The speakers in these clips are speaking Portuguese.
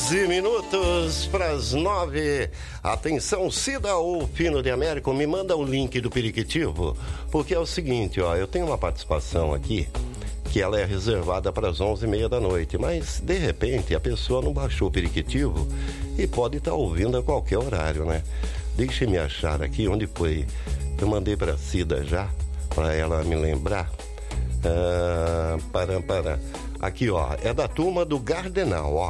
15 minutos para as 9. Atenção, Cida ou Pino de Américo, me manda o link do Periquitivo, porque é o seguinte, ó, eu tenho uma participação aqui que ela é reservada para as 11h30 da noite, mas de repente a pessoa não baixou o Periquitivo e pode estar ouvindo a qualquer horário, né? Deixe-me achar aqui onde foi. Eu mandei para a Cida já, para ela me lembrar. Aqui, ó, é da turma do Gardenal, ó.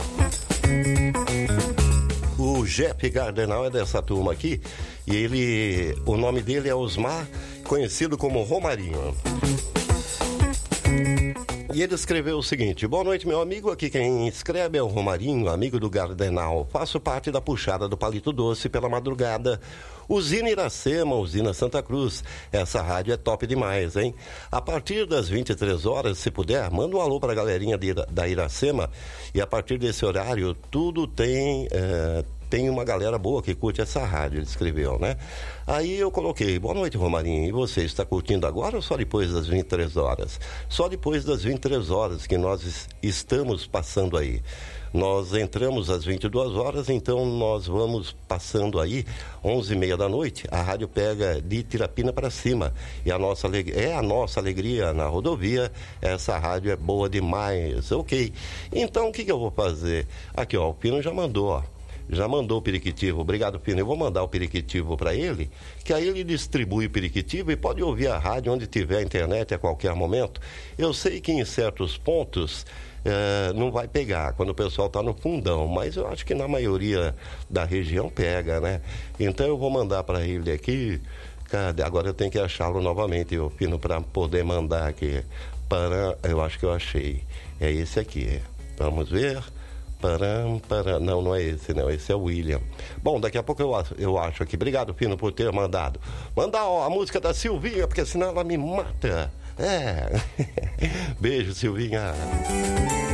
O Jeff Gardenal é dessa turma aqui e o nome dele é Osmar, conhecido como Romarinho. E ele escreveu o seguinte: boa noite, meu amigo, aqui quem escreve é o Romarinho, amigo do Gardenal. Faço parte da puxada do Palito Doce pela madrugada. Usina Iracema, Usina Santa Cruz. Essa rádio é top demais, hein? A partir das 23 horas, se puder, manda um alô pra galerinha da Iracema. E a partir desse horário, tudo tem uma galera boa que curte essa rádio, ele escreveu, né? Aí eu coloquei, boa noite, Romarinho, e você está curtindo agora ou só depois das 23 horas? Só depois das 23 horas que nós estamos passando aí. Nós entramos às 22 horas, então nós vamos passando aí, 11h30 da noite, a rádio pega de Tirapina para cima. E a nossa alegria na rodovia, essa rádio é boa demais, ok. Então o que eu vou fazer? Aqui, ó, o Pino já mandou, ó. Já mandou o Periquitivo, obrigado, Pino. Eu vou mandar o Periquitivo para ele, que aí ele distribui o Periquitivo e pode ouvir a rádio onde tiver a internet a qualquer momento. Eu sei que em certos pontos não vai pegar, quando o pessoal está no fundão, mas eu acho que na maioria da região pega, né? Então eu vou mandar para ele aqui. Cadê? Agora eu tenho que achá-lo novamente, o Pino, para poder mandar aqui. Eu acho que eu achei. É esse aqui. Vamos ver. Não, não é esse, não. Esse é o William. Bom, daqui a pouco eu acho aqui. Obrigado, Pino, por ter mandado. Manda a música da Silvinha, porque senão ela me mata. Beijo, Silvinha.